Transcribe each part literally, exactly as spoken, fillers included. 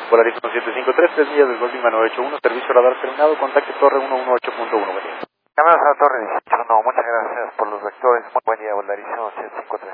Volaris uno siete cinco tres, tres millas del Golfing nueve ocho uno, servicio radar terminado, contacte torre uno uno ocho punto uno. Llamadas a torre dieciocho, no, muchas gracias por los vectores, muy buen día, Volaris uno siete cinco tres.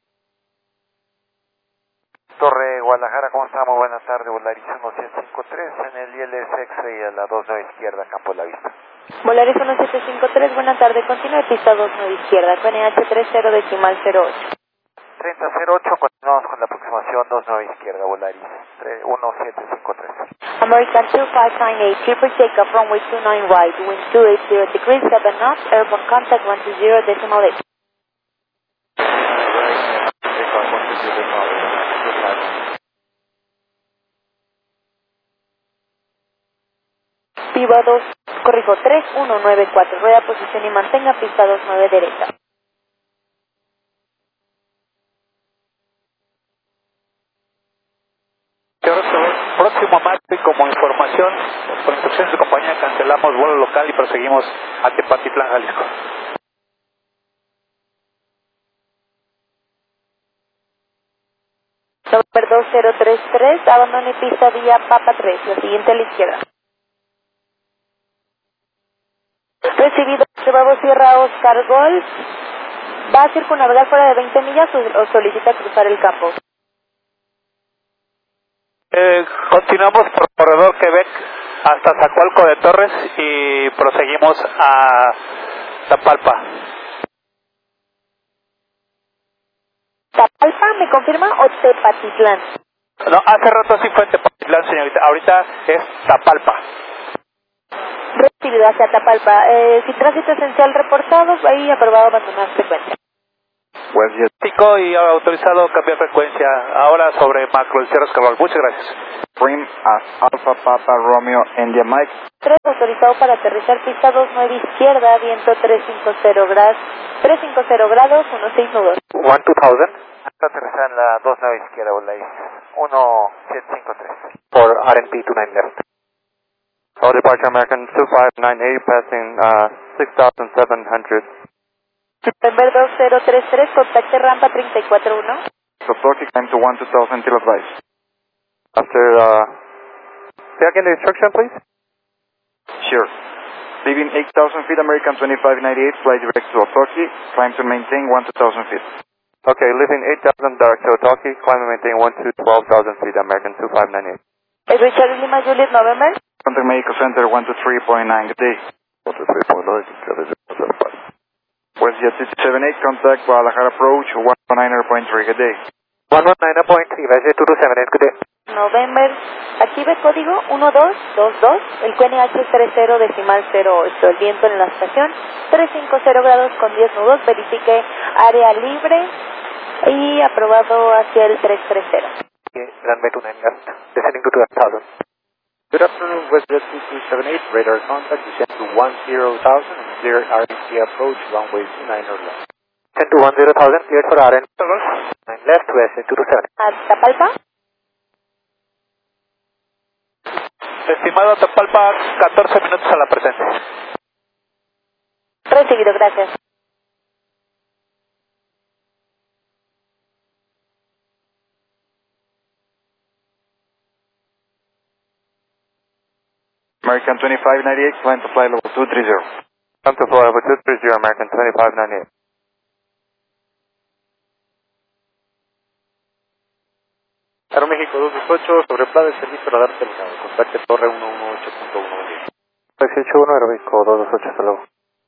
Torre Guadalajara, ¿cómo está? Muy buenas tardes, Volaris uno siete cinco tres, en el I L S X-Ray a la dos nueve izquierda, Campo de la Vista. Volaris uno siete cinco tres, buenas tardes, continúe pista dos nueve izquierda, con N H treinta decimal cero ocho. treinta cero ocho, continuamos con la aproximación dos nueve izquierda, Volaris uno siete cinco tres. American two five nine eight, triple takeoff, runway two nine right, wind two eight zero degrees, seven knots, airborne contact one two zero decimal eight. Viva dos, corrijo, tres uno nueve cuatro, rueda posición y mantenga pista dos nueve derecha. Próximo martes, como información, por instrucciones de compañía, cancelamos vuelo local y proseguimos a Tepatitlán, Jalisco. Number dos cero tres tres, abandone pista vía Papa tres, la siguiente a la izquierda. Recibido, Bravo Sierra Oscar Golf, ¿va a circunnavegar fuera de veinte millas o, o solicita cruzar el campo? Eh, continuamos por corredor Quebec hasta Zacualco de Torres y proseguimos a Tapalpa. ¿Tapalpa me confirma o Tepatitlán? No, hace rato sí fue Tepatitlán, señorita. Ahorita es Tapalpa. Recibido hacia Tapalpa. Eh, si tránsito esencial reportado, ahí aprobado abandonar frecuencia. Webjet. Y autorizado cambiar frecuencia. Ahora sobre macro el Sierra Escarol. Muchas gracias. Prim as Alpha Papa Romeo India Mike. tres autorizado para aterrizar pista dos nueve izquierda, viento trescientos cincuenta grados, trescientos cincuenta grados, dieciséis nudos. one two thousand. Hasta aterrizar en la dos nueve izquierda, Volaris uno siete cinco tres. For R M P two nine left. All departure American two five nine eight, passing uh, six thousand seven hundred. November dos cero tres tres, contacte rampa treinta y cuatro uno. Sotoki, climb to one two thousand till advice. After, uh, say again the instruction, please? Sure. Leaving eight thousand feet, American twenty-five ninety-eight, fly direct to Otoki, climb to maintain one two thousand feet. Okay, leaving eight thousand direct to Otoki, climb and maintain one to twelve thousand feet, American two five nine eight. Es Richard Lima Juliet November. Contact Medical Center one two three point nine, good day. one two three point nine, WestJet six seven eight, contact Guadalajara approach one nine point three, good day. one nine point three, WestJet two two seven eight, good day. November, active código uno dos dos dos, el Q N H treinta decimal cero ocho, el viento en la estación trescientos cincuenta grados con diez nudos, verifique área libre y aprobado hacia el trescientos treinta. Runway two nine left, descending to two thousand. Good afternoon, WestJet two two seven eight, radar contact, descend to one zero thousand, and clear R M C approach, runway two nine left. Descend to one zero thousand, cleared for R N nine left, WestJet two two seven. ¿Tapalpa? Estimado Tapalpa, catorce minutos a la presencia. Recibido, gracias. American twenty-five ninety-eight, climb to fly level two three zero. Come to Florida two three zero, American twenty-five ninety-eight. Aeroméxico dos dos ocho, sobre Playa del servicio radar terminado, contacte torre uno uno ocho punto uno. dieciocho uno, Aeroméxico dos dos ocho, hasta luego.